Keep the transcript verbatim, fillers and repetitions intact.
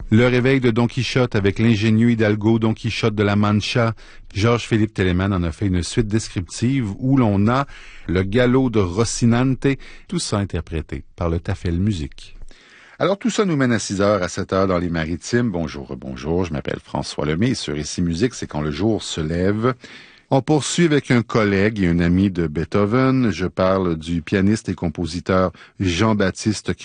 Le réveil de Don Quichotte avec l'ingénieux Hidalgo Don Quichotte de la Mancha. Georges-Philippe Telemann en a fait une suite descriptive où l'on a le galop de Rocinante, tout ça interprété par le Tafel Musique. Alors tout ça nous mène à six heures, à sept heures dans les Maritimes. Bonjour, bonjour, je m'appelle François Lemay et sur Ici Musique, c'est quand le jour se lève. On poursuit avec un collègue et un ami de Beethoven. Je parle du pianiste et compositeur Jean-Baptiste